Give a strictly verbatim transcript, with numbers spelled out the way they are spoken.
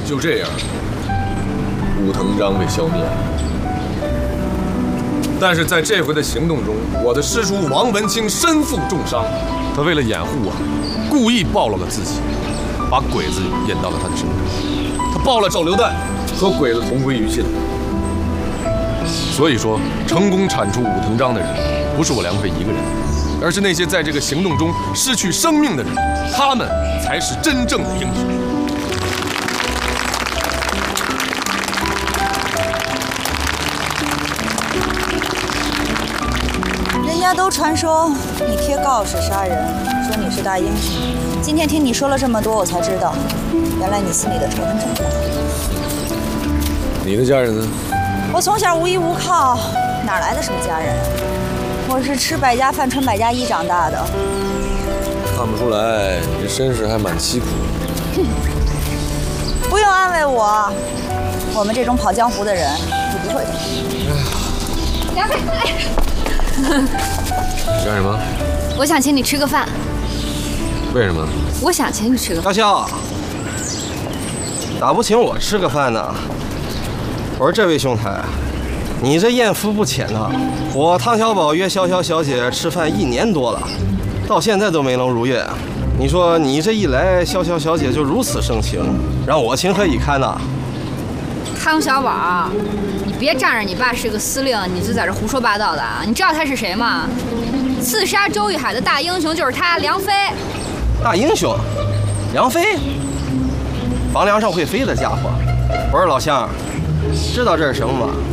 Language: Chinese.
就这样，武藤章被消灭了。但是在这回的行动中，我的师叔王文清身负重伤，他为了掩护我，故意暴露了自己，把鬼子引到了他的身边。他爆了手榴弹，和鬼子同归于尽。所以说，成功铲除武藤章的人，不是我梁飞一个人，而是那些在这个行动中失去生命的人，他们才是真正的英雄。 人家都传说你贴告示杀人，说你是大英雄。今天听你说了这么多，我才知道，原来你心里的仇恨这么大。 你的家人呢？ 我从小无依无靠，哪来的什么家人？我是吃百家饭、穿百家衣长大的。 看不出来，你这身世还蛮凄苦的。 哼，不用安慰我，我们这种跑江湖的人是不会的。 梁飞，哎， 你干什么？ 我想请你吃个饭。 为什么？ 我想请你吃个饭。 潇潇，咋不请我吃个饭呢？我说这位兄台，你这艳福不浅呐！我汤小宝约潇潇小姐吃饭一年多了，到现在都没能如愿。你说你这一来，潇潇小姐就如此盛情，让我情何以堪呐？ 汤小宝，你别仗着你爸是个司令，你就在这胡说八道的啊！你知道他是谁吗？刺杀周玉海的大英雄就是他，梁飞。 大英雄，梁飞，房梁上会飞的家伙。我说老乡，知道这是什么吗？